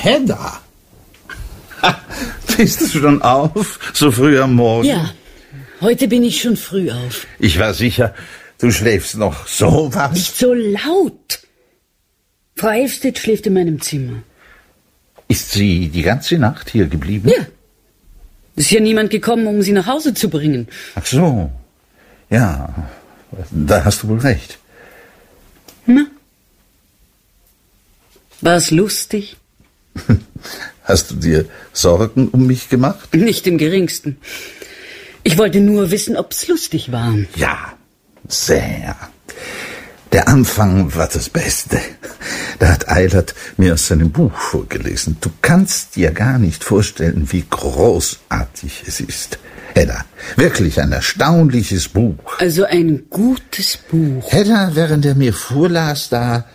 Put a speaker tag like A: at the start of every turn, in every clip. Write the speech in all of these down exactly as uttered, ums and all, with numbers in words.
A: Hedda! Bist du schon auf, so früh am Morgen?
B: Ja, heute bin ich schon früh auf.
A: Ich war sicher, du schläfst noch so was.
B: Nicht so laut. Frau Elfstedt schläft in meinem Zimmer.
A: Ist sie die ganze Nacht hier geblieben?
B: Ja. Ist ja niemand gekommen, um sie nach Hause zu bringen.
A: Ach so. Ja, da hast du wohl recht.
B: Na? War's lustig?
A: Hast du dir Sorgen um mich gemacht?
B: Nicht im geringsten. Ich wollte nur wissen, ob's lustig war.
A: Ja, sehr. Der Anfang war das Beste. Da hat Eilert mir aus seinem Buch vorgelesen. Du kannst dir gar nicht vorstellen, wie großartig es ist. Hedda, wirklich ein erstaunliches Buch.
B: Also ein gutes Buch.
A: Hedda, während er mir vorlas, da,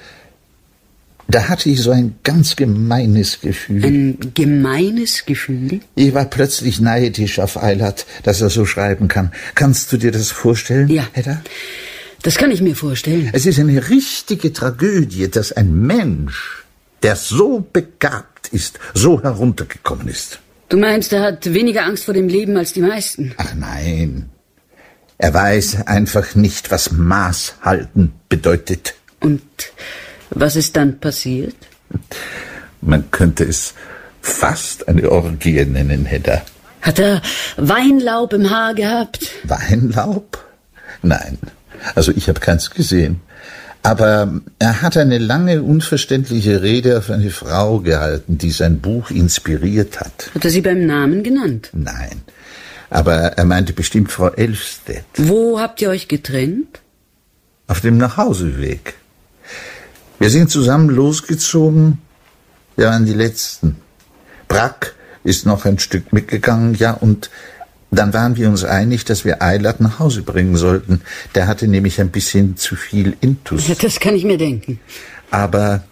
A: da hatte ich so ein ganz gemeines Gefühl.
B: Ein gemeines Gefühl?
A: Ich war plötzlich neidisch auf Eilert, dass er so schreiben kann. Kannst du dir das vorstellen,
B: ja.
A: Hedda?
B: Das kann ich mir vorstellen.
A: Es ist eine richtige Tragödie, dass ein Mensch, der so begabt ist, so heruntergekommen ist.
B: Du meinst, er hat weniger Angst vor dem Leben als die meisten?
A: Ach nein. Er weiß einfach nicht, was Maß halten bedeutet.
B: Und was ist dann passiert?
A: Man könnte es fast eine Orgie nennen, Hedda.
B: Hat er Weinlaub im Haar gehabt?
A: Weinlaub? Nein. Also ich habe keins gesehen. Aber er hat eine lange, unverständliche Rede auf eine Frau gehalten, die sein Buch inspiriert hat.
B: Hat er sie beim Namen genannt?
A: Nein. Aber er meinte bestimmt Frau Elfstedt.
B: Wo habt ihr euch getrennt?
A: Auf dem Nachhauseweg. Wir sind zusammen losgezogen. Wir waren die Letzten. Brack ist noch ein Stück mitgegangen, ja, und dann waren wir uns einig, dass wir Eilert nach Hause bringen sollten. Der hatte nämlich ein bisschen zu viel Intus.
B: Ja, das kann ich mir denken.
A: Aber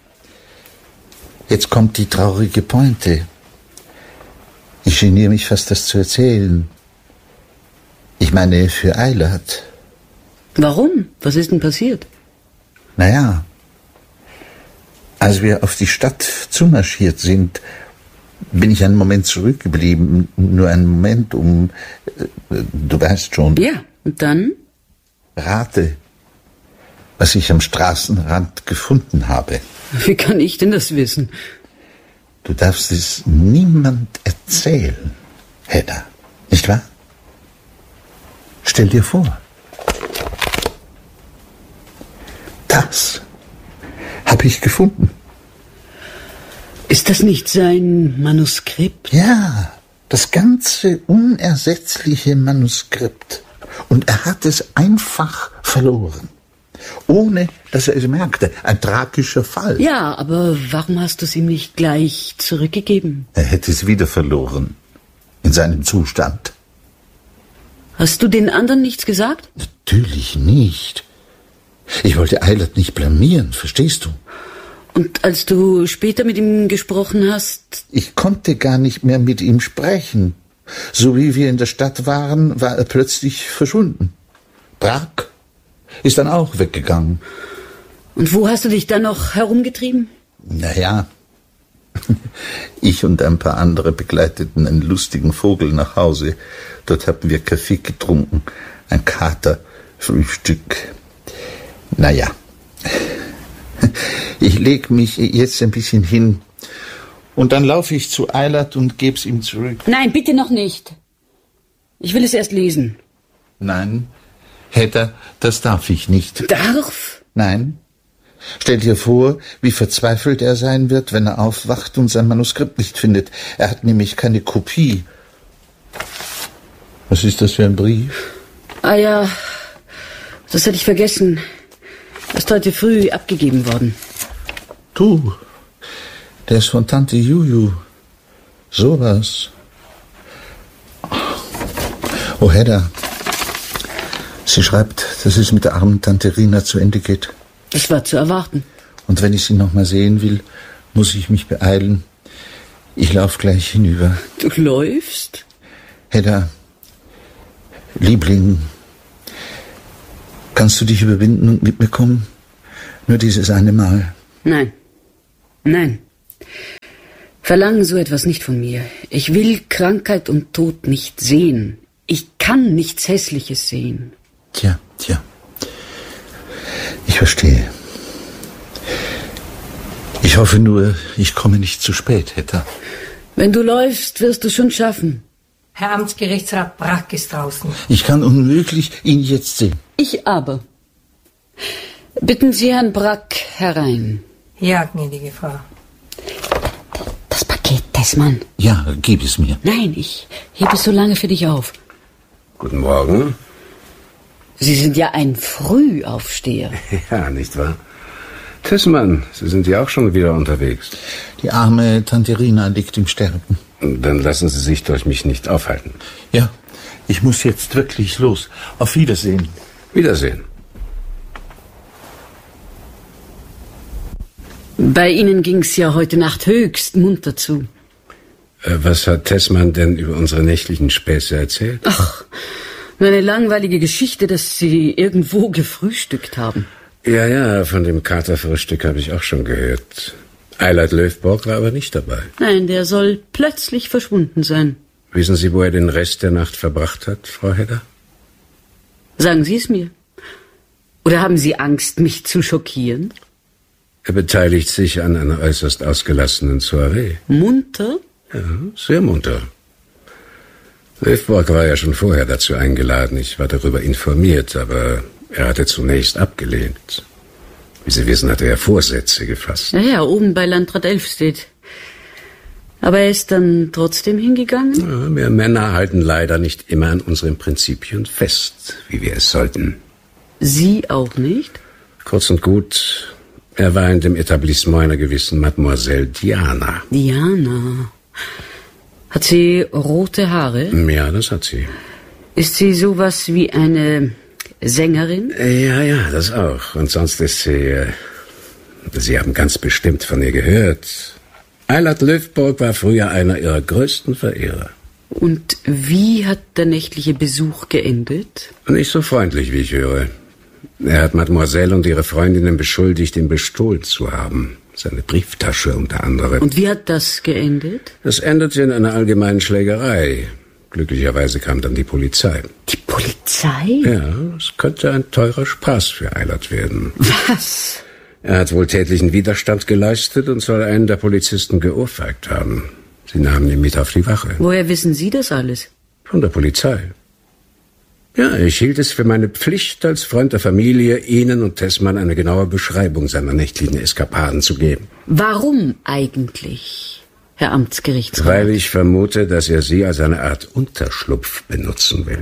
A: jetzt kommt die traurige Pointe. Ich geniere mich fast, das zu erzählen. Ich meine, für Eilert.
B: Warum? Was ist denn passiert?
A: Naja, als wir auf die Stadt zumarschiert sind, bin ich einen Moment zurückgeblieben, nur einen Moment, um, du weißt schon.
B: Ja, und dann?
A: Rate, was ich am Straßenrand gefunden habe.
B: Wie kann ich denn das wissen?
A: Du darfst es niemand erzählen, Hedda, nicht wahr? Stell dir vor. Das habe ich gefunden.
B: Ist das nicht sein Manuskript?
A: Ja, das ganze unersetzliche Manuskript. Und er hat es einfach verloren. Ohne, dass er es merkte. Ein tragischer Fall.
B: Ja, aber warum hast du es ihm nicht gleich zurückgegeben?
A: Er hätte es wieder verloren. In seinem Zustand.
B: Hast du den anderen nichts gesagt?
A: Natürlich nicht. Ich wollte Eilert nicht blamieren, verstehst du?
B: Und als du später mit ihm gesprochen hast?
A: Ich konnte gar nicht mehr mit ihm sprechen. So wie wir in der Stadt waren, war er plötzlich verschwunden. Brack ist dann auch weggegangen.
B: Und wo hast du dich dann noch herumgetrieben?
A: Naja, ich und ein paar andere begleiteten einen lustigen Vogel nach Hause. Dort haben wir Kaffee getrunken, ein Kater, Frühstück. Naja, ich leg mich jetzt ein bisschen hin und dann laufe ich zu Eilert und geb's ihm zurück.
B: Nein, bitte noch nicht. Ich will es erst lesen.
A: Nein, Hedda, das darf ich nicht.
B: Darf?
A: Nein. Stell dir vor, wie verzweifelt er sein wird, wenn er aufwacht und sein Manuskript nicht findet. Er hat nämlich keine Kopie. Was ist das für ein Brief?
B: Ah ja, das hatte ich vergessen. Ist heute früh abgegeben worden.
A: Du, der ist von Tante Juju. Sowas. Oh, Hedda. Sie schreibt, dass es mit der armen Tante Rina zu Ende geht.
B: Das war zu erwarten.
A: Und wenn ich sie noch mal sehen will, muss ich mich beeilen. Ich lauf gleich hinüber.
B: Du läufst?
A: Hedda, Liebling, kannst du dich überwinden und mit mir kommen? Nur dieses eine Mal.
B: Nein. Nein. Verlangen so etwas nicht von mir. Ich will Krankheit und Tod nicht sehen. Ich kann nichts Hässliches sehen.
A: Tja, tja. Ich verstehe. Ich hoffe nur, ich komme nicht zu spät, Hedda.
B: Wenn du läufst, wirst du schon schaffen.
C: Herr Amtsgerichtsrat Brack ist draußen.
A: Ich kann unmöglich ihn jetzt sehen.
B: Ich aber. Bitten Sie Herrn Brack herein.
C: Ja, gnädige Frau.
B: Das Paket, Tessmann.
A: Ja, gib es mir.
B: Nein, ich hebe es so lange für dich auf.
D: Guten Morgen.
B: Sie sind ja ein Frühaufsteher.
D: Ja, nicht wahr? Tessmann, Sie sind ja auch schon wieder unterwegs.
A: Die arme Tante Rina liegt im Sterben.
D: Dann lassen Sie sich durch mich nicht aufhalten.
A: Ja, ich muss jetzt wirklich los. Auf Wiedersehen.
D: Wiedersehen.
B: Bei Ihnen ging's ja heute Nacht höchst munter zu.
D: Äh, was hat Tessmann denn über unsere nächtlichen Späße erzählt?
B: Ach, nur eine langweilige Geschichte, dass Sie irgendwo gefrühstückt haben.
D: Ja, ja, von dem Katerfrühstück habe ich auch schon gehört. Eilert Löfborg war aber nicht dabei.
B: Nein, der soll plötzlich verschwunden sein.
D: Wissen Sie, wo er den Rest der Nacht verbracht hat, Frau Hedda?
B: Sagen Sie es mir. Oder haben Sie Angst, mich zu schockieren?
D: Er beteiligt sich an einer äußerst ausgelassenen Soiree.
B: Munter?
D: Ja, sehr munter. Löfborg war ja schon vorher dazu eingeladen. Ich war darüber informiert, aber er hatte zunächst abgelehnt. Wie Sie wissen, hatte er Vorsätze gefasst.
B: Ja, ja, oben bei Landrat Elfstedt. Aber er ist dann trotzdem hingegangen?
D: Ja, wir Männer halten leider nicht immer an unseren Prinzipien fest, wie wir es sollten.
B: Sie auch nicht?
D: Kurz und gut, er war in dem Etablissement einer gewissen Mademoiselle Diana.
B: Diana. Hat sie rote Haare?
D: Ja, das hat sie.
B: Ist sie sowas wie eine Sängerin?
D: Ja, ja, das auch. Und sonst ist sie... Äh, Sie haben ganz bestimmt von ihr gehört. Eilert Löfborg war früher einer ihrer größten Verehrer.
B: Und wie hat der nächtliche Besuch geendet?
D: Nicht so freundlich, wie ich höre. Er hat Mademoiselle und ihre Freundinnen beschuldigt, ihn bestohlen zu haben. Seine Brieftasche unter anderem.
B: Und wie hat das geendet?
D: Das endete in einer allgemeinen Schlägerei. Glücklicherweise kam dann die Polizei.
B: Die Polizei?
D: Ja, es könnte ein teurer Spaß für Eilert werden.
B: Was?
D: Er hat wohl tätlichen Widerstand geleistet und soll einen der Polizisten geohrfeigt haben. Sie nahmen ihn mit auf die Wache.
B: Woher wissen Sie das alles?
D: Von der Polizei. Ja, ich hielt es für meine Pflicht, als Freund der Familie Ihnen und Tessmann eine genaue Beschreibung seiner nächtlichen Eskapaden zu geben.
B: Warum eigentlich, Herr Amtsgerichtsrat?
D: Weil ich vermute, dass er Sie als eine Art Unterschlupf benutzen will.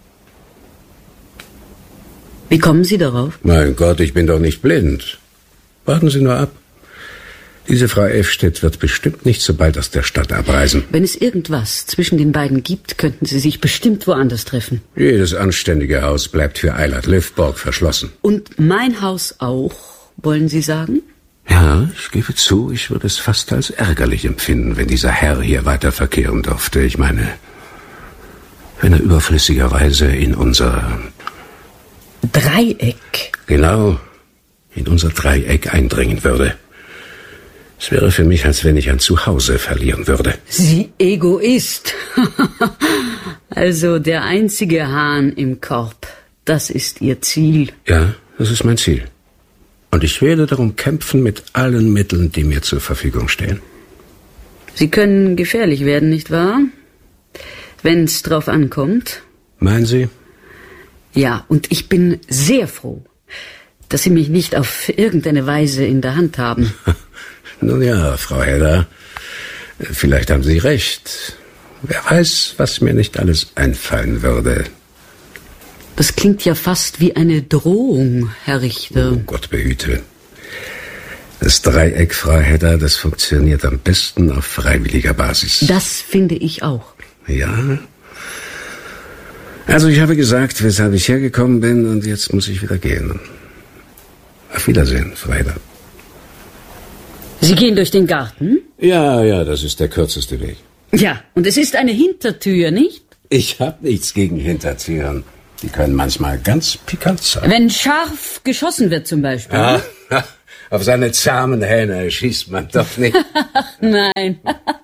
B: Wie kommen Sie darauf?
D: Mein Gott, ich bin doch nicht blind. Warten Sie nur ab. Diese Frau Elfstedt wird bestimmt nicht so bald aus der Stadt abreisen.
B: Wenn es irgendwas zwischen den beiden gibt, könnten sie sich bestimmt woanders treffen.
D: Jedes anständige Haus bleibt für Eilert Löfborg verschlossen.
B: Und mein Haus auch, wollen Sie sagen?
D: Ja, ich gebe zu, ich würde es fast als ärgerlich empfinden, wenn dieser Herr hier weiter verkehren durfte. Ich meine, wenn er überflüssigerweise in unser...
B: Dreieck?
D: Genau, in unser Dreieck eindringen würde. Es wäre für mich, als wenn ich ein Zuhause verlieren würde.
B: Sie Egoist. Also der einzige Hahn im Korb, das ist Ihr Ziel.
D: Ja, das ist mein Ziel. Und ich werde darum kämpfen mit allen Mitteln, die mir zur Verfügung stehen.
B: Sie können gefährlich werden, nicht wahr? Wenn es drauf ankommt.
D: Meinen Sie?
B: Ja, und ich bin sehr froh, dass Sie mich nicht auf irgendeine Weise in der Hand haben.
D: Nun ja, Frau Hedda, vielleicht haben Sie recht. Wer weiß, was mir nicht alles einfallen würde.
B: Das klingt ja fast wie eine Drohung, Herr Richter.
D: Oh Gott behüte. Das Dreieck, Frau Hedda, das funktioniert am besten auf freiwilliger Basis.
B: Das finde ich auch.
D: Ja? Also ich habe gesagt, weshalb ich hergekommen bin, und jetzt muss ich wieder gehen. Auf Wiedersehen, Frau Hedda.
B: Sie gehen durch den Garten?
D: Ja, ja, das ist der kürzeste Weg.
B: Ja, und es ist eine Hintertür, nicht?
D: Ich habe nichts gegen Hintertüren. Die können manchmal ganz pikant sein.
B: Wenn scharf geschossen wird zum Beispiel.
D: Ah, auf seine zahmen Hähne schießt man doch nicht.
B: Nein.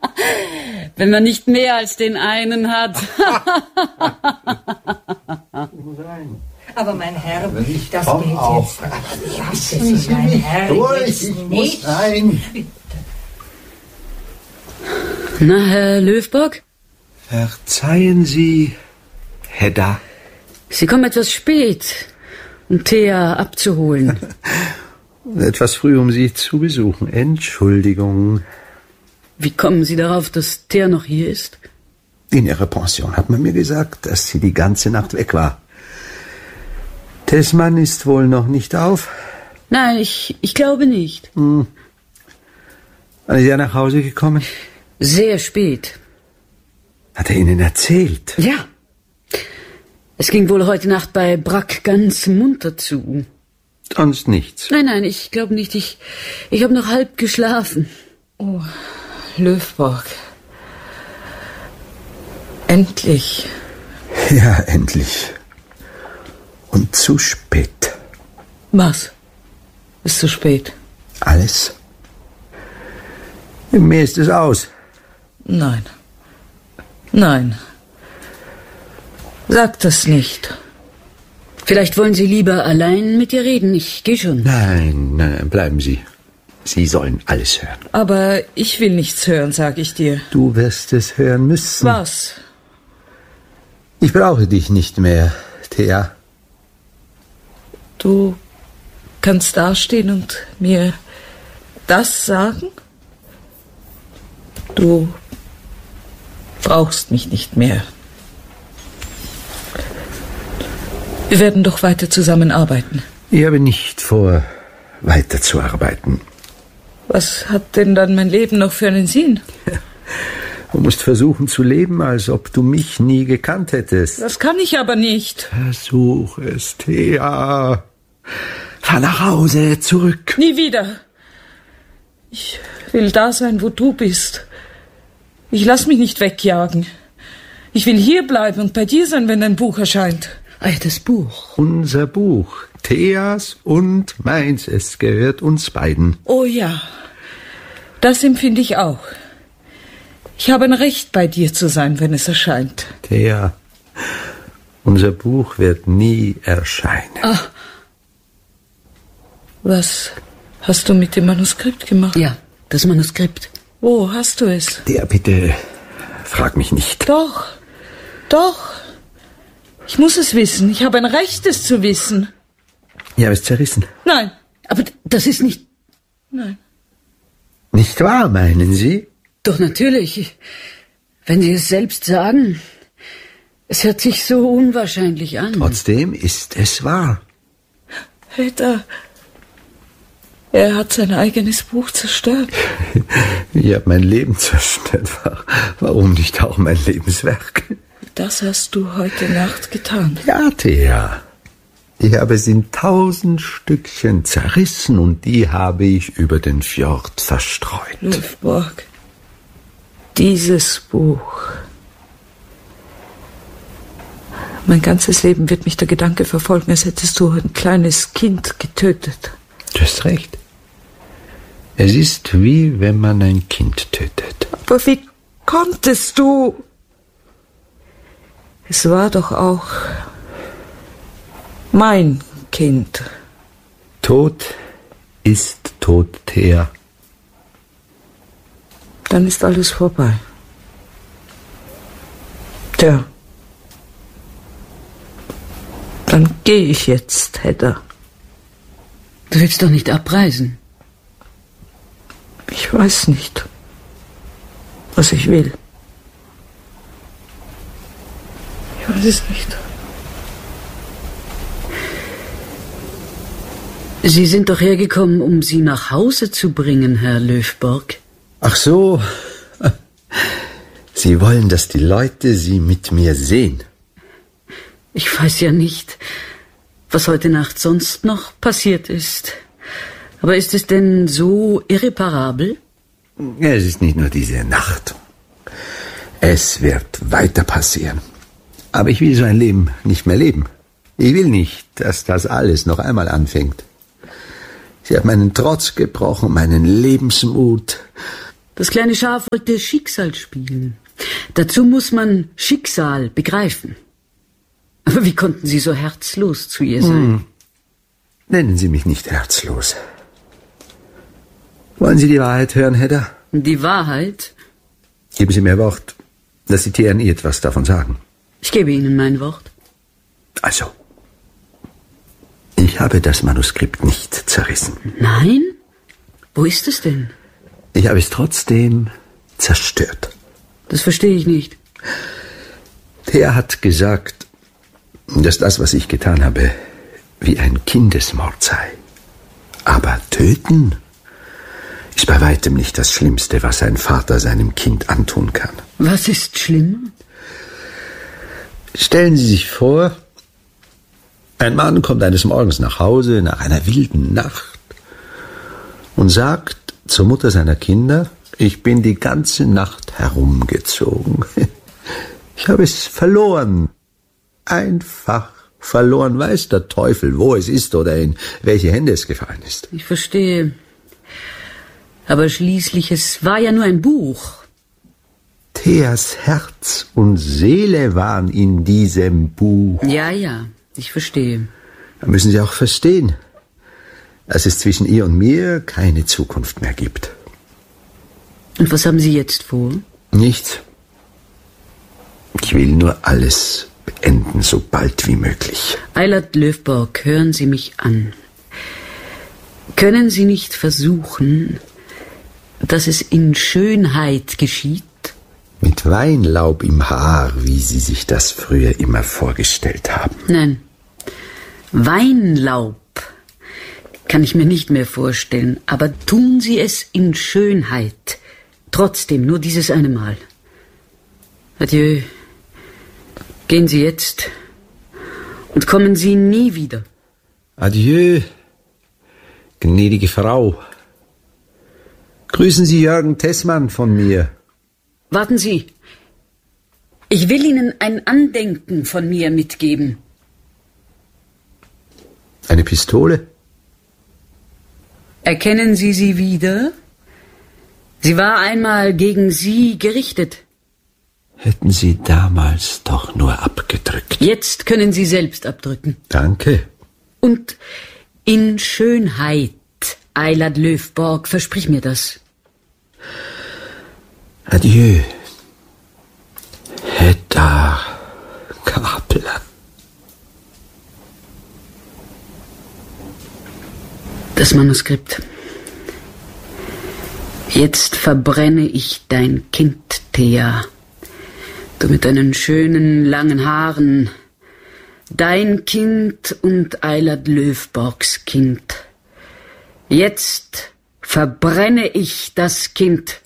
B: wenn man nicht mehr als den einen hat.
C: Aber mein Herr,
A: Ich
C: das
A: komm
C: geht
A: auch.
C: jetzt. Ich hasse Sie, mein Herr.
A: Durch,
C: jetzt
A: ich muss
C: nicht.
A: rein.
B: Na, Herr Löwbock?
D: Verzeihen Sie, Hedda.
B: Sie kommen etwas spät, um Thea abzuholen.
D: Etwas früh, um Sie zu besuchen. Entschuldigung.
B: Wie kommen Sie darauf, dass Thea noch hier ist?
D: In Ihrer Pension hat man mir gesagt, dass sie die ganze Nacht weg war. Tessmann ist wohl noch nicht auf?
B: Nein, ich, ich glaube nicht.
D: Hm. Wann ist er nach Hause gekommen?
B: Sehr spät.
D: Hat er Ihnen erzählt?
B: Ja. Es ging wohl heute Nacht bei Brack ganz munter zu.
D: Sonst nichts.
B: Nein, nein, ich glaube nicht. Ich, ich habe noch halb geschlafen.
C: Oh, Löwbock. Endlich.
D: Ja, endlich. Und zu spät.
C: Was? Ist zu spät.
D: Alles? Mir ist es aus.
C: Nein. Nein. Sag das nicht.
B: Vielleicht wollen Sie lieber allein mit ihr reden. Ich gehe schon.
D: Nein, nein, bleiben Sie. Sie sollen alles hören.
C: Aber ich will nichts hören, sag ich dir.
D: Du wirst es hören müssen.
C: Was?
D: Ich brauche dich nicht mehr, Thea.
C: Du kannst dastehen und mir das sagen? Du brauchst mich nicht mehr. Wir werden doch weiter zusammenarbeiten.
D: Ich habe nicht vor, weiterzuarbeiten.
C: Was hat denn dann mein Leben noch für einen Sinn?
D: Du musst versuchen zu leben, als ob du mich nie gekannt hättest.
C: Das kann ich aber nicht.
D: Versuch es, Thea. Fahr nach Hause, zurück.
C: Nie wieder. Ich will da sein, wo du bist. Ich lass mich nicht wegjagen. Ich will hier bleiben und bei dir sein, wenn dein Buch erscheint.
B: Ach, das Buch.
D: Unser Buch, Theas und meins, es gehört uns beiden.
C: Oh ja, das empfinde ich auch. Ich habe ein Recht, bei dir zu sein, wenn es erscheint.
D: Thea, unser Buch wird nie erscheinen.
C: Ah. Was hast du mit dem Manuskript gemacht?
B: Ja, das Manuskript.
C: Wo hast du es?
D: Thea, bitte, frag mich nicht.
C: Doch, doch. Ich muss es wissen. Ich habe ein Recht, es zu wissen.
D: Ich habe es zerrissen.
C: Nein.
B: Aber das ist nicht...
C: Nein.
D: Nicht wahr, meinen Sie?
B: Doch natürlich. Wenn Sie es selbst sagen. Es hört sich so unwahrscheinlich an.
D: Trotzdem ist es wahr.
C: Hedda, er hat sein eigenes Buch zerstört.
D: Ich habe mein Leben zerstört. Warum nicht auch mein Lebenswerk?
C: Das hast du heute Nacht getan.
D: Ja, Thea. Ich habe es in tausend Stückchen zerrissen und die habe ich über den Fjord verstreut.
C: Löwbock, dieses Buch. Mein ganzes Leben wird mich der Gedanke verfolgen, als hättest du ein kleines Kind getötet.
D: Du hast recht. Es ist wie wenn man ein Kind tötet.
C: Aber wie konntest du? Es war doch auch mein Kind.
D: Tod ist tot, Thea.
C: Dann ist alles vorbei. Tja. Dann gehe ich jetzt, Hedda.
B: Du willst doch nicht abreisen.
C: Ich weiß nicht, was ich will. Ich weiß es nicht.
B: Sie sind doch hergekommen, um Sie nach Hause zu bringen, Herr Löwbock.
D: Ach so. Sie wollen, dass die Leute Sie mit mir sehen.
B: Ich weiß ja nicht, was heute Nacht sonst noch passiert ist. Aber ist es denn so irreparabel?
D: Es ist nicht nur diese Nacht. Es wird weiter passieren. Aber ich will so ein Leben nicht mehr leben. Ich will nicht, dass das alles noch einmal anfängt. Sie hat meinen Trotz gebrochen, meinen Lebensmut.
B: Das kleine Schaf wollte Schicksal spielen. Dazu muss man Schicksal begreifen. Aber wie konnten Sie so herzlos zu ihr sein?
D: Hm. Nennen Sie mich nicht herzlos. Wollen Sie die Wahrheit hören, Hedda?
B: Die Wahrheit?
D: Geben Sie mir Wort, dass Sie Thea nie etwas davon sagen.
B: Ich gebe Ihnen mein Wort.
D: Also, ich habe das Manuskript nicht zerrissen.
B: Nein? Wo ist es denn?
D: Ich habe es trotzdem zerstört.
B: Das verstehe ich nicht.
D: Thea hat gesagt, dass das, was ich getan habe, wie ein Kindesmord sei. Aber töten ist bei weitem nicht das Schlimmste, was ein Vater seinem Kind antun kann.
B: Was ist schlimmer?
D: Stellen Sie sich vor, ein Mann kommt eines Morgens nach Hause nach einer wilden Nacht und sagt zur Mutter seiner Kinder, ich bin die ganze Nacht herumgezogen. Ich habe es verloren. Einfach verloren. Weiß der Teufel, wo es ist oder in welche Hände es gefallen ist.
B: Ich verstehe. Aber schließlich, es war ja nur ein Buch.
D: Theas Herz und Seele waren in diesem Buch.
B: Ja, ja, ich verstehe.
D: Da müssen Sie auch verstehen, dass es zwischen ihr und mir keine Zukunft mehr gibt.
B: Und was haben Sie jetzt vor?
D: Nichts. Ich will nur alles beenden, so bald wie möglich.
B: Eilert Löfborg, hören Sie mich an. Können Sie nicht versuchen, dass es in Schönheit geschieht?
D: Mit Weinlaub im Haar, wie Sie sich das früher immer vorgestellt haben.
B: Nein, Weinlaub kann ich mir nicht mehr vorstellen, aber tun Sie es in Schönheit. Trotzdem, nur dieses eine Mal. Adieu. Gehen Sie jetzt und kommen Sie nie wieder.
D: Adieu, gnädige Frau. Grüßen Sie Jürgen Tessmann von mir.
B: Warten Sie. Ich will Ihnen ein Andenken von mir mitgeben.
D: Eine Pistole?
B: Erkennen Sie sie wieder? Sie war einmal gegen Sie gerichtet.
D: Hätten Sie damals doch nur abgedrückt.
B: Jetzt können Sie selbst abdrücken.
D: Danke.
B: Und in Schönheit, Eilert Löfborg, versprich mir das.
D: Adieu, Hedda Kaplan.
B: Das Manuskript. Jetzt verbrenne ich dein Kind, Thea. Du mit deinen schönen, langen Haaren. Dein Kind und Eilert Löfborgs Kind. Jetzt verbrenne ich das Kind.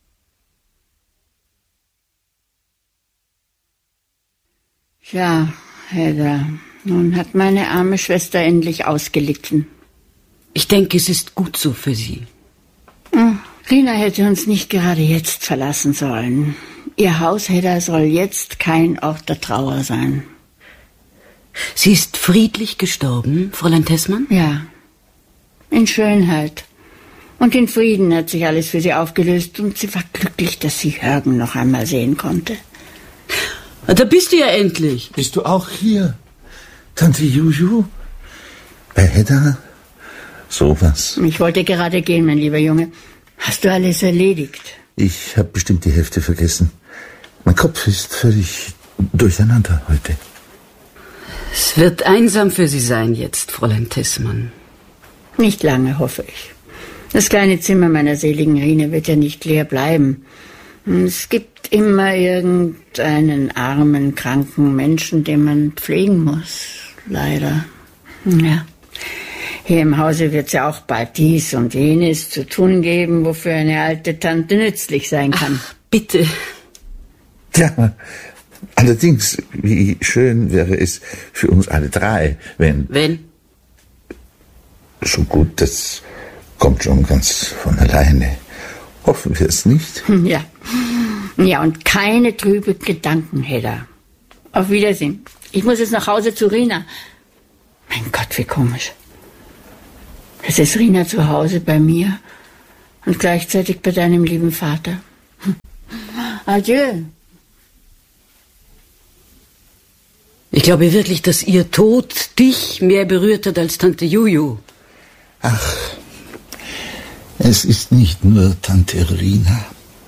E: Ja, Hedda, nun hat meine arme Schwester endlich ausgelitten.
B: Ich denke, es ist gut so für sie.
E: Hm, Rina hätte uns nicht gerade jetzt verlassen sollen. Ihr Haus, Hedda, soll jetzt kein Ort der Trauer sein.
B: Sie ist friedlich gestorben, Fräulein Tessmann?
E: Ja, in Schönheit. Und in Frieden hat sich alles für sie aufgelöst und sie war glücklich, dass sie Jürgen noch einmal sehen konnte.
B: Da bist du ja endlich.
A: Bist du auch hier, Tante Juju? Bei Hedda? Sowas.
E: Ich wollte gerade gehen, mein lieber Junge. Hast du alles erledigt?
A: Ich habe bestimmt die Hälfte vergessen. Mein Kopf ist völlig durcheinander heute.
B: Es wird einsam für Sie sein jetzt, Fräulein Tessmann.
E: Nicht lange, hoffe ich. Das kleine Zimmer meiner seligen Rine wird ja nicht leer bleiben. Es gibt immer irgendeinen armen, kranken Menschen, den man pflegen muss. Leider. Ja. Hier im Hause wird es ja auch bald dies und jenes zu tun geben, wofür eine alte Tante nützlich sein kann.
B: Ach, bitte.
A: Ja, allerdings, wie schön wäre es für uns alle drei, wenn...
B: Wenn?
A: Schon gut, das kommt schon ganz von alleine. Hoffen wir es nicht?
E: Ja. Ja, und keine trüben Gedanken, Hedda. Auf Wiedersehen. Ich muss jetzt nach Hause zu Rina. Mein Gott, wie komisch. Es ist Rina zu Hause bei mir und gleichzeitig bei deinem lieben Vater. Adieu,
B: Ich glaube wirklich, dass ihr Tod dich mehr berührt hat als Tante Juju.
A: Ach, es ist nicht nur Tante Rina.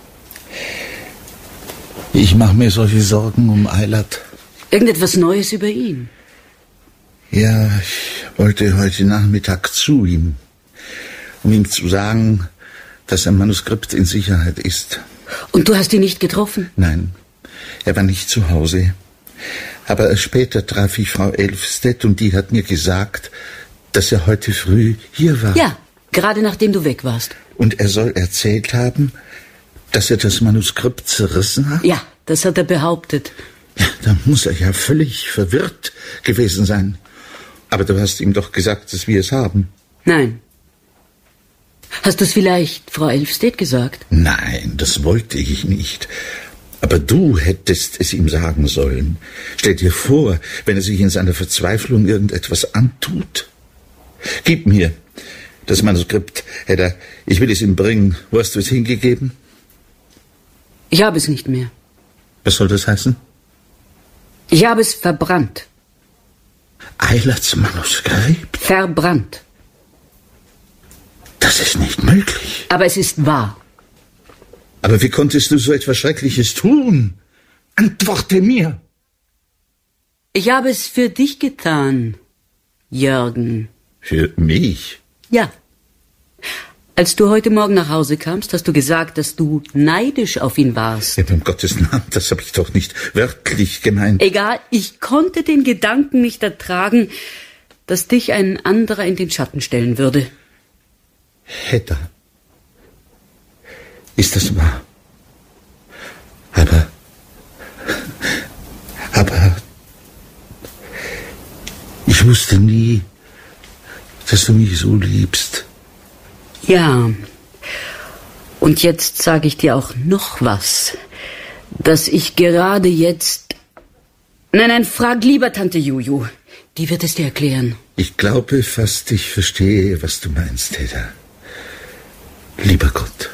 A: Ich mache mir solche Sorgen um Eilert.
B: Irgendetwas Neues über ihn?
A: Ja, ich wollte heute Nachmittag zu ihm, um ihm zu sagen, dass sein Manuskript in Sicherheit ist.
B: Und du hast ihn nicht getroffen?
A: Nein, er war nicht zu Hause. Aber später traf ich Frau Elvstedt und die hat mir gesagt, dass er heute früh hier war.
B: Ja, gerade nachdem du weg warst.
A: Und er soll erzählt haben, dass er das Manuskript zerrissen hat?
B: Ja, das hat er behauptet.
A: Ja, da muss er ja völlig verwirrt gewesen sein. Aber du hast ihm doch gesagt, dass wir es haben.
B: Nein. Hast du es vielleicht Frau Elvstedt gesagt?
A: Nein, das wollte ich nicht. Aber du hättest es ihm sagen sollen. Stell dir vor, wenn er sich in seiner Verzweiflung irgendetwas antut. Gib mir das Manuskript, Hedda. Ich will es ihm bringen. Wo hast du es hingegeben?
B: Ich habe es nicht mehr.
A: Was soll das heißen?
B: Ich habe es verbrannt.
A: Eilerts Manuskript?
B: Verbrannt.
A: Das ist nicht möglich.
B: Aber es ist wahr.
A: Aber wie konntest du so etwas Schreckliches tun? Antworte mir.
B: Ich habe es für dich getan, Jürgen.
A: Für mich?
B: Ja. Als du heute Morgen nach Hause kamst, hast du gesagt, dass du neidisch auf ihn warst.
A: Ja, um Gottes Namen, das habe ich doch nicht wörtlich gemeint.
B: Egal, ich konnte den Gedanken nicht ertragen, dass dich ein anderer in den Schatten stellen würde.
A: Hedda. Ist das wahr? Aber, aber, ich wusste nie, dass du mich so liebst.
B: Ja, und jetzt sage ich dir auch noch was, dass ich gerade jetzt... Nein, nein, frag lieber Tante Juju, die wird es dir erklären.
A: Ich glaube fast, ich verstehe, was du meinst, Hedda. Lieber Gott.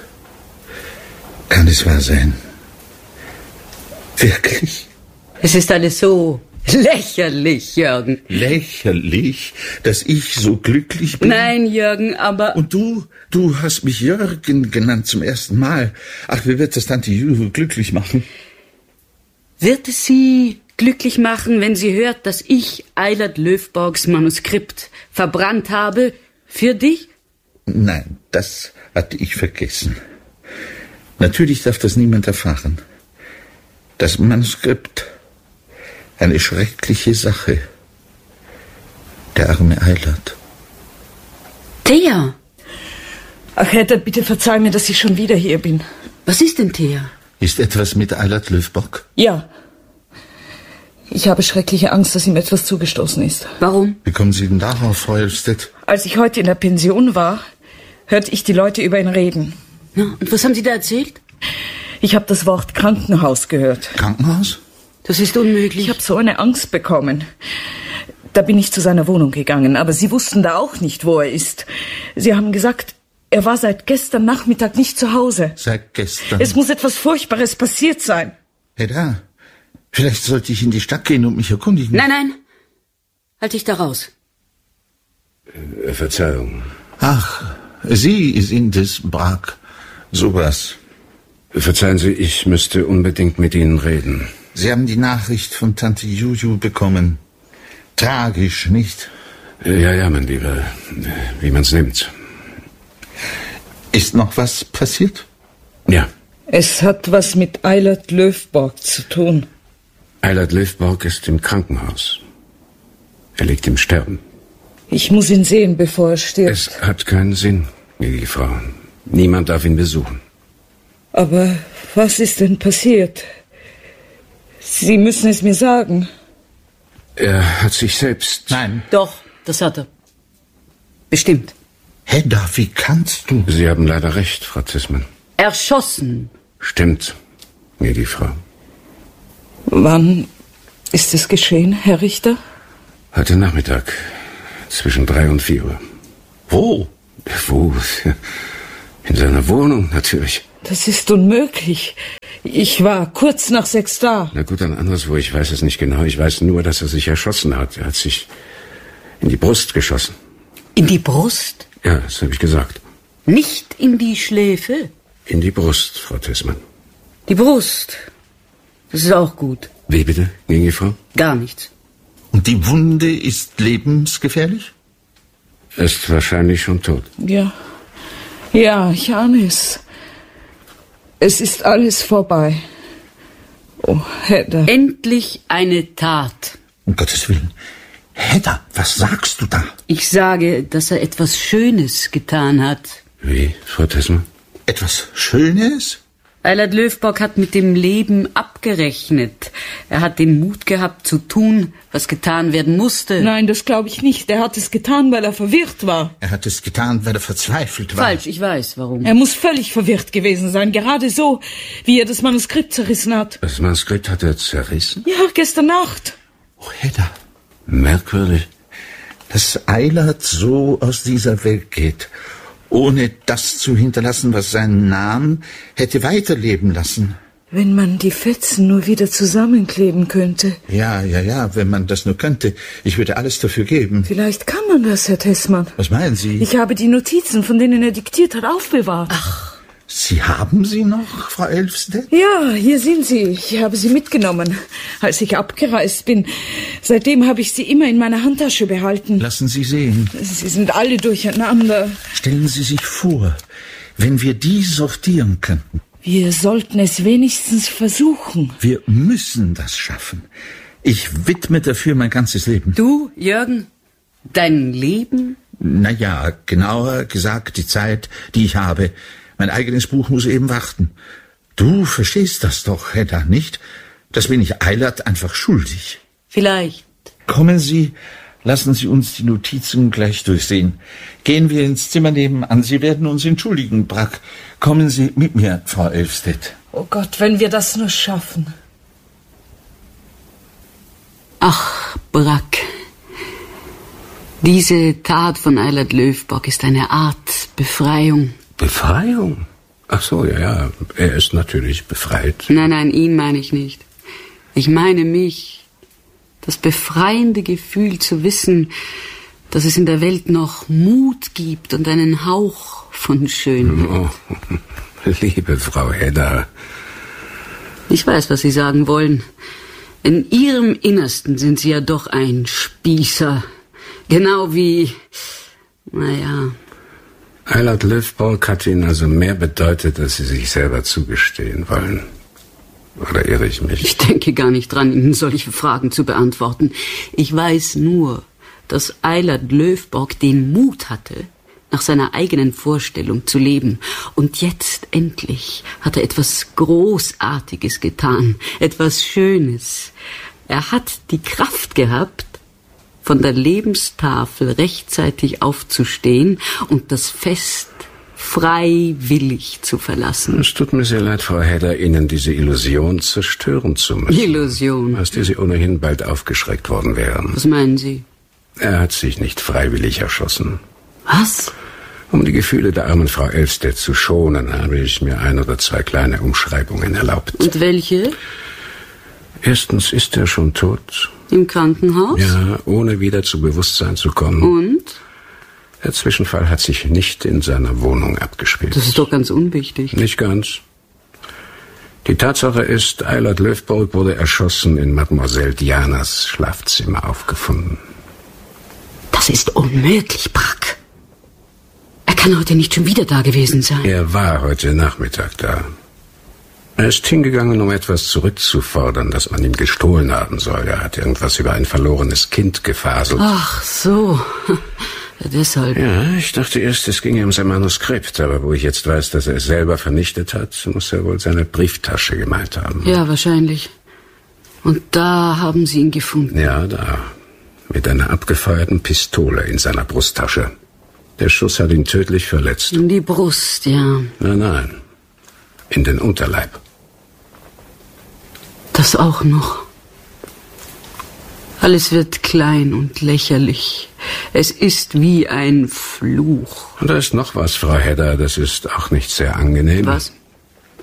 A: Kann es wahr sein? Wirklich?
B: Es ist alles so lächerlich, Jürgen.
A: Lächerlich, dass ich so glücklich bin?
B: Nein, Jürgen, aber...
A: Und du, du hast mich Jürgen genannt zum ersten Mal. Ach, wie wird das Tante Juju glücklich machen?
B: Wird es sie glücklich machen, wenn sie hört, dass ich Eilert Löfborgs Manuskript verbrannt habe für dich?
A: Nein, das hatte ich vergessen. Natürlich darf das niemand erfahren. Das Manuskript, eine schreckliche Sache. Der arme Eilert.
B: Thea!
C: Ach, Hedda, bitte verzeih mir, dass ich schon wieder hier bin.
B: Was ist denn, Thea?
A: Ist etwas mit Eilert Löfborg?
C: Ja. Ich habe schreckliche Angst, dass ihm etwas zugestoßen ist.
B: Warum?
A: Wie kommen Sie denn darauf, Frau Elvstedt?
C: Als ich heute in der Pension war, hörte ich die Leute über ihn reden.
B: Ja, und was haben Sie da erzählt?
C: Ich habe das Wort Krankenhaus gehört.
A: Krankenhaus?
B: Das ist unmöglich.
C: Ich habe so eine Angst bekommen. Da bin ich zu seiner Wohnung gegangen, aber Sie wussten da auch nicht, wo er ist. Sie haben gesagt, er war seit gestern Nachmittag nicht zu Hause.
A: Seit gestern?
C: Es muss etwas Furchtbares passiert sein.
A: Hedda, vielleicht sollte ich in die Stadt gehen und mich erkundigen.
B: Nein, nein. Halt dich da raus.
D: Äh, Verzeihung.
A: Ach, Sie sind es, Brag. Sowas.
D: Verzeihen Sie, ich müsste unbedingt mit Ihnen reden.
A: Sie haben die Nachricht von Tante Juju bekommen. Tragisch, nicht?
D: Ja, ja, mein Lieber, wie man's nimmt.
A: Ist noch was passiert?
D: Ja.
C: Es hat was mit Eilert Löfborg zu tun.
D: Eilert Löfborg ist im Krankenhaus. Er liegt im Sterben.
C: Ich muss ihn sehen, bevor er stirbt.
D: Es hat keinen Sinn, gnädige Frau. Niemand darf ihn besuchen.
C: Aber was ist denn passiert? Sie müssen es mir sagen.
D: Er hat sich selbst...
A: Nein.
B: Doch, das hat er. Bestimmt.
A: Hedda, wie kannst du?
D: Sie haben leider recht, Frau Zisman.
B: Erschossen.
D: Stimmt, gnädige Frau.
C: Wann ist es geschehen, Herr Richter?
D: Heute Nachmittag, zwischen drei und vier Uhr.
A: Wo?
D: Wo? In seiner Wohnung, natürlich.
C: Das ist unmöglich. Ich war kurz nach sechs da.
F: Na gut, dann anderswo. Ich weiß es nicht genau. Ich weiß nur, dass er sich erschossen hat. Er hat sich in die Brust geschossen.
B: In die Brust?
F: Ja, das habe ich gesagt.
B: Nicht in die Schläfe?
F: In die Brust, Frau Tessmann.
B: Die Brust. Das ist auch gut.
F: Wie bitte, ginge Frau?
B: Gar nichts.
A: Und die Wunde ist lebensgefährlich?
F: Er ist wahrscheinlich schon tot.
C: Ja, ja, ich ahne es. Es ist alles vorbei. Oh, Hedda.
B: Endlich eine Tat.
A: Um Gottes Willen. Hedda, was sagst du da?
B: Ich sage, dass er etwas Schönes getan hat.
F: Wie, Frau Tessmann?
A: Etwas Schönes?
B: Eilert Löwbock hat mit dem Leben abgerechnet. Er hat den Mut gehabt zu tun, was getan werden musste.
C: Nein, das glaube ich nicht. Er hat es getan, weil er verwirrt war.
A: Er hat es getan, weil er verzweifelt war.
B: Falsch, ich weiß, warum.
C: Er muss völlig verwirrt gewesen sein, gerade so, wie er das Manuskript zerrissen hat.
F: Das Manuskript hat er zerrissen?
C: Ja, gestern Nacht.
A: Oh, Hedda.
F: Merkwürdig.
A: Dass Eilert so aus dieser Welt geht, ohne das zu hinterlassen, was seinen Namen hätte weiterleben lassen.
C: Wenn man die Fetzen nur wieder zusammenkleben könnte.
A: Ja, ja, ja, wenn man das nur könnte. Ich würde alles dafür geben.
C: Vielleicht kann man das, Herr Tessmann.
A: Was meinen Sie?
C: Ich habe die Notizen, von denen er diktiert hat, aufbewahrt.
A: Ach, Sie haben sie noch, Frau Elvstedt?
C: Ja, hier sind sie. Ich habe sie mitgenommen, als ich abgereist bin. Seitdem habe ich sie immer in meiner Handtasche behalten.
A: Lassen Sie sehen.
C: Sie sind alle durcheinander.
A: Stellen Sie sich vor, wenn wir die sortieren könnten.
C: Wir sollten es wenigstens versuchen.
A: Wir müssen das schaffen. Ich widme dafür mein ganzes Leben.
B: Du, Jürgen, dein Leben?
A: Na ja, genauer gesagt die Zeit, die ich habe. Mein eigenes Buch muss eben warten. Du verstehst das doch, Hedda, nicht? Das bin ich Eilert einfach schuldig.
B: Vielleicht.
A: Kommen Sie, lassen Sie uns die Notizen gleich durchsehen. Gehen wir ins Zimmer nebenan. Sie werden uns entschuldigen, Brack. Kommen Sie mit mir, Frau Elvstedt.
C: Oh Gott, wenn wir das nur schaffen.
B: Ach, Brack. Diese Tat von Eilert Löwbock ist eine Art Befreiung.
F: Befreiung? Ach so, ja, ja. Er ist natürlich befreit.
B: Nein, nein, ihn meine ich nicht. Ich meine mich. Das befreiende Gefühl zu wissen, dass es in der Welt noch Mut gibt und einen Hauch von Schönheit.
F: Oh, liebe Frau Hedda.
B: Ich weiß, was Sie sagen wollen. In Ihrem Innersten sind Sie ja doch ein Spießer. Genau wie, naja...
F: Eilert Löwbock hat Ihnen also mehr bedeutet, als Sie sich selber zugestehen wollen. Oder irre ich mich?
B: Ich denke gar nicht dran, Ihnen solche Fragen zu beantworten. Ich weiß nur, dass Eilert Löwbock den Mut hatte, nach seiner eigenen Vorstellung zu leben. Und jetzt endlich hat er etwas Großartiges getan, etwas Schönes. Er hat die Kraft gehabt, von der Lebenstafel rechtzeitig aufzustehen und das Fest freiwillig zu verlassen.
F: Es tut mir sehr leid, Frau Hedda, Ihnen diese Illusion zerstören zu müssen.
B: Illusion?
F: Aus der Sie ohnehin bald aufgeschreckt worden wären.
B: Was meinen Sie?
F: Er hat sich nicht freiwillig erschossen.
B: Was?
F: Um die Gefühle der armen Frau Elvstedt zu schonen, habe ich mir ein oder zwei kleine Umschreibungen erlaubt.
B: Und welche?
F: Erstens ist er schon tot.
B: Im Krankenhaus?
F: Ja, ohne wieder zu Bewusstsein zu kommen.
B: Und?
F: Der Zwischenfall hat sich nicht in seiner Wohnung abgespielt.
B: Das ist doch ganz unwichtig.
F: Nicht ganz. Die Tatsache ist, Eilert Löwbock wurde erschossen in Mademoiselle Dianas Schlafzimmer aufgefunden.
B: Das ist unmöglich, Brack. Er kann heute nicht schon wieder da gewesen sein.
F: Er war heute Nachmittag da. Er ist hingegangen, um etwas zurückzufordern, das man ihm gestohlen haben soll. Er hat irgendwas über ein verlorenes Kind gefaselt.
B: Ach so, deshalb.
F: Ja, ich dachte erst, es ginge um sein Manuskript. Aber wo ich jetzt weiß, dass er es selber vernichtet hat, muss er wohl seine Brieftasche gemeint haben.
B: Ja, wahrscheinlich. Und da haben Sie ihn gefunden?
F: Ja, da. Mit einer abgefeuerten Pistole in seiner Brusttasche. Der Schuss hat ihn tödlich verletzt.
B: In die Brust, ja.
F: Nein, nein. In den Unterleib.
B: Das auch noch. Alles wird klein und lächerlich. Es ist wie ein Fluch.
F: Und da ist noch was, Frau Hedda, das ist auch nicht sehr angenehm.
B: Was?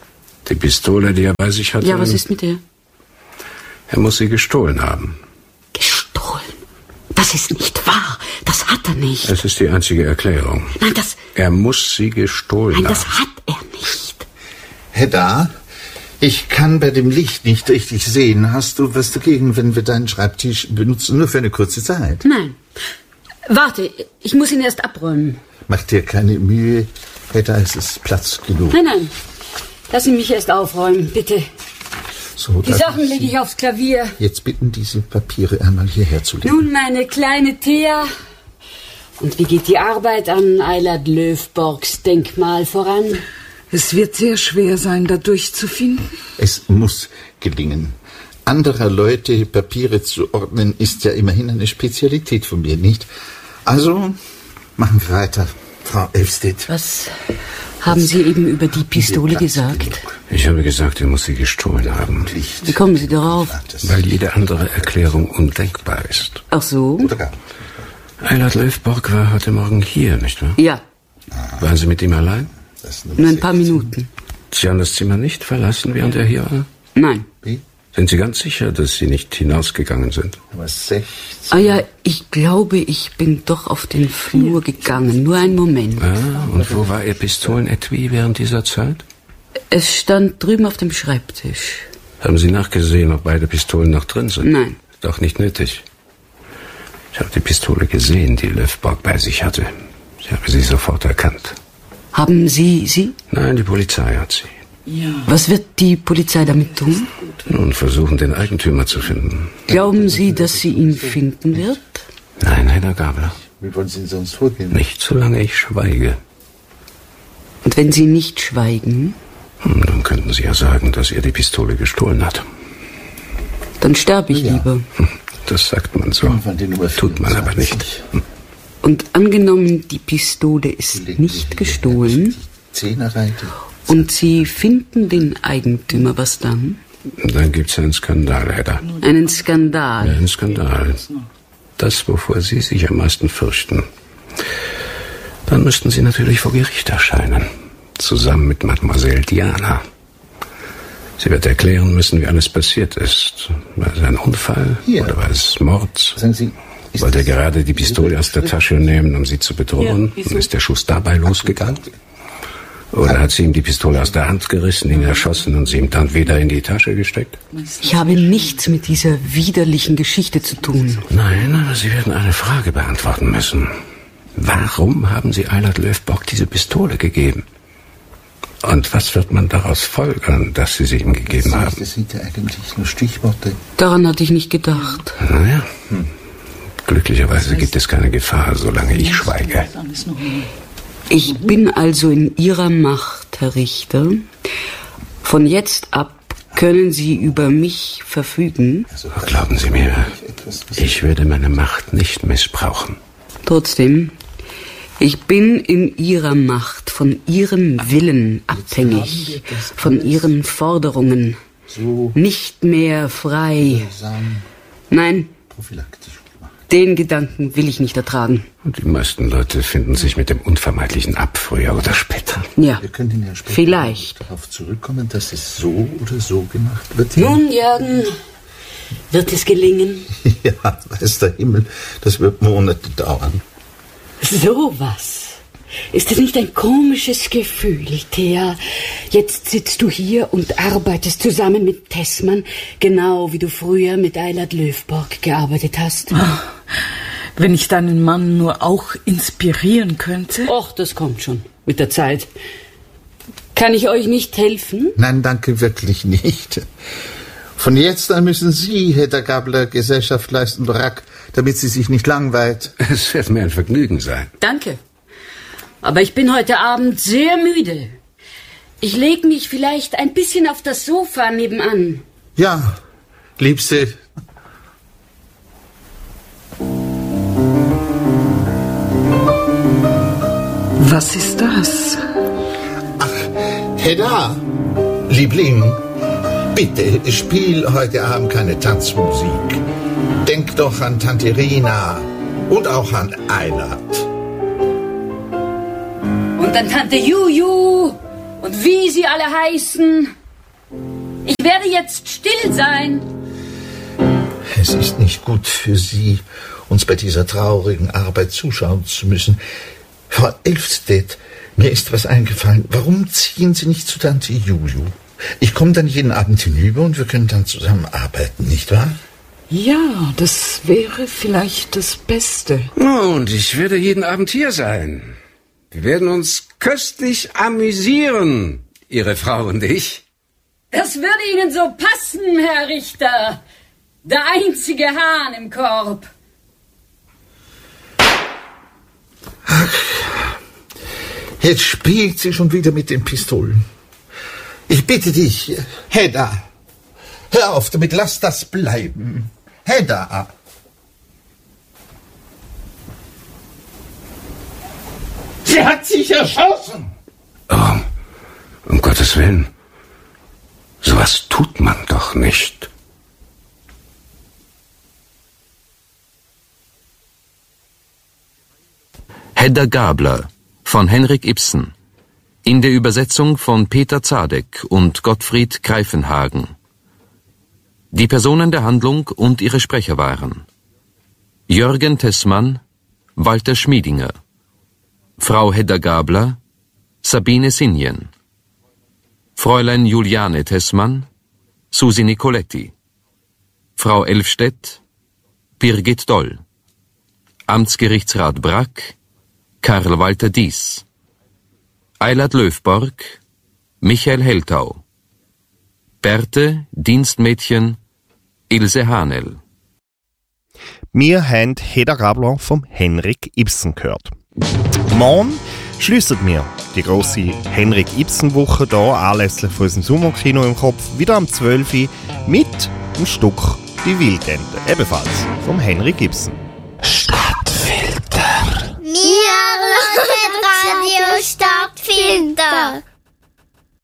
F: Die Pistole, die er bei sich hatte...
B: Ja, was ist mit der?
F: Er muss sie gestohlen haben.
B: Gestohlen? Das ist nicht wahr. Das hat er nicht.
F: Es ist die einzige Erklärung.
B: Nein, das...
F: Er muss sie gestohlen
B: Nein,
F: haben.
B: das hat er nicht.
A: Hedda, ich kann bei dem Licht nicht richtig sehen. Hast du was dagegen, wenn wir deinen Schreibtisch benutzen, nur für eine kurze Zeit?
B: Nein. Warte, ich muss ihn erst abräumen.
A: Mach dir keine Mühe, Hedda, es ist Platz genug.
B: Nein, nein. Lass ihn mich erst aufräumen, bitte.
A: So,
B: Die Sachen lege ich aufs Klavier.
A: Jetzt bitten, diese Papiere einmal hierher zu legen.
B: Nun, meine kleine Thea. Und wie geht die Arbeit an Eilert Löfborgs Denkmal voran?
C: Es wird sehr schwer sein, da durchzufinden.
A: Es muss gelingen. Anderer Leute Papiere zu ordnen, ist ja immerhin eine Spezialität von mir, nicht? Also, machen wir weiter, Frau Elvstedt.
B: Was haben Sie eben über die Pistole gesagt?
F: Ich habe gesagt, er muss sie gestohlen haben.
B: Wie kommen Sie darauf?
F: Weil jede andere Erklärung undenkbar ist.
B: Ach so?
F: Eilert Löfborg war heute Morgen hier, nicht wahr?
B: Ja.
F: Waren Sie mit ihm allein?
B: Nur ein paar Minuten.
F: Sie haben das Zimmer nicht verlassen, während er hier war?
B: Nein.
A: Wie?
F: Sind Sie ganz sicher, dass Sie nicht hinausgegangen sind?
A: Aber sechzehn.
B: Ah ja, ich glaube, ich bin doch auf den Flur gegangen. Nur einen Moment.
F: Ah, und wo war Ihr Pistolenetui während dieser Zeit?
B: Es stand drüben auf dem Schreibtisch.
F: Haben Sie nachgesehen, ob beide Pistolen noch drin sind?
B: Nein.
F: Doch nicht nötig. Ich habe die Pistole gesehen, die Löfborg bei sich hatte. Ich habe sie sofort erkannt.
B: Haben Sie sie?
F: Nein, die Polizei hat sie.
C: Ja.
B: Was wird die Polizei damit tun?
F: Nun versuchen, den Eigentümer zu finden.
B: Glauben Sie, dass sie ihn finden wird?
F: Nein, Hedda Gabler.
A: Wie wollen Sie sonst vorgehen?
F: Nicht solange ich schweige.
B: Und wenn Sie nicht schweigen,
F: Hm, Dann könnten Sie ja sagen, dass er die Pistole gestohlen hat.
B: dann sterbe ich
A: Ja.
B: lieber.
F: Hm, Das sagt man so.
A: Irgendwann die Nummer
F: Tut man aber nicht.
A: vierundzwanzig.
B: Und angenommen, die Pistole ist nicht gestohlen
A: Zehnerreite.
B: und Sie finden den Eigentümer, was dann?
F: Dann gibt's einen Skandal, Hedda.
B: Einen Skandal.
F: Ein Skandal. Das, wovor Sie sich am meisten fürchten. Dann müssten Sie natürlich vor Gericht erscheinen. Zusammen mit Mademoiselle Diana. Sie wird erklären müssen, wie alles passiert ist. War es ein Unfall?
A: Ja.
F: Oder war es Mord?
A: Sagen Sie, ist
F: Wollte er
A: das-
F: gerade die Pistole aus der Tasche nehmen, um sie zu bedrohen?
C: Ja, wieso?
F: Und ist der Schuss dabei losgegangen? Oder hat sie ihm die Pistole aus der Hand gerissen, ihn erschossen und sie ihm dann wieder in die Tasche gesteckt?
B: Ich habe nichts mit dieser widerlichen Geschichte zu tun.
F: Nein, aber Sie werden eine Frage beantworten müssen. Warum haben Sie Eilert Löfborg diese Pistole gegeben? Und was wird man daraus folgern, dass Sie sie ihm gegeben haben?
A: Das sind ja eigentlich nur Stichworte.
B: Daran hatte ich nicht gedacht.
F: Naja, glücklicherweise gibt es keine Gefahr, solange ich schweige.
C: Alles noch neu.
B: Ich bin also in Ihrer Macht, Herr Richter. Von jetzt ab können Sie über mich verfügen.
F: Glauben Sie mir, ich werde meine Macht nicht missbrauchen.
B: Trotzdem, ich bin in Ihrer Macht, von Ihrem Willen abhängig, von Ihren Forderungen,
A: So
B: nicht mehr frei.
A: langsam
B: Nein,
A: prophylaktisch gemacht.
B: den Gedanken will ich nicht ertragen.
F: Und die meisten Leute finden sich mit dem Unvermeidlichen ab, früher oder später.
B: Ja,
A: Wir können ja später
B: vielleicht.
A: darauf zurückkommen, dass es so oder so gemacht wird.
B: Nun, Jürgen, wird es gelingen?
A: Ja, weiß der Himmel, das wird Monate dauern.
B: So was. Ist das nicht ein komisches Gefühl, Thea? Jetzt sitzt du hier und arbeitest zusammen mit Tessmann, genau wie du früher mit Eilert Löfborg gearbeitet hast.
C: Wenn ich deinen Mann nur auch inspirieren könnte.
B: Och, das kommt schon mit der Zeit. Kann ich euch nicht helfen?
A: Nein, danke, wirklich nicht. Von jetzt an müssen Sie, Hedda Gabler, Gesellschaft leisten, Brack, damit sie sich nicht langweilt.
F: Es wird mir ein Vergnügen sein.
B: Danke. Aber ich bin heute Abend sehr müde. Ich leg mich vielleicht ein bisschen auf das Sofa nebenan.
A: Ja, Liebste,
C: Was ist das?
A: Hedda, Liebling, bitte spiel heute Abend keine Tanzmusik. Denk doch an Tante Rina und auch an Eilert.
B: Und dann Tante Juju und wie sie alle heißen. Ich werde jetzt still sein.
A: Es ist nicht gut für Sie, uns bei dieser traurigen Arbeit zuschauen zu müssen. Frau Elvstedt, mir ist was eingefallen. Warum ziehen Sie nicht zu Tante Juju? Ich komme dann jeden Abend hinüber und wir können dann zusammen arbeiten, nicht wahr?
C: Ja, das wäre vielleicht das Beste.
F: Und ich werde jeden Abend hier sein. Wir werden uns köstlich amüsieren, Ihre Frau und ich.
B: Das würde Ihnen so passen, Herr Richter. Der einzige Hahn im Korb.
A: Ach, jetzt spielt sie schon wieder mit den Pistolen. Ich bitte dich, Hedda, hör auf damit, lass das bleiben. Hedda. Sie hat sich erschossen.
F: Oh, um Gottes Willen. Sowas tut man doch nicht.
G: Hedda Gabler von Henrik Ibsen. In der Übersetzung von Peter Zadek und Gottfried Greifenhagen. Die Personen der Handlung und ihre Sprecher waren Jürgen Tessmann, Walter Schmiedinger, Frau Hedda Gabler, Sabine Sinjen, Fräulein Juliane Tessmann, Susi Nicoletti, Frau Elvstedt, Birgit Doll, Amtsgerichtsrat Brack, Karl Walter Dies, Eilert Löfborg, Michael Heltau, Berthe, Dienstmädchen, Ilse Hanel.
H: Wir haben Hedda Gabler vom Henrik Ibsen gehört. Morgen schliessen wir die grosse Henrik Ibsen-Woche hier anlässlich von unserem Sommerkino im Kopf wieder am zwölf Uhr mit dem Stück «Die Wildente», ebenfalls vom Henrik Ibsen.
I: Stadtfilter. Wir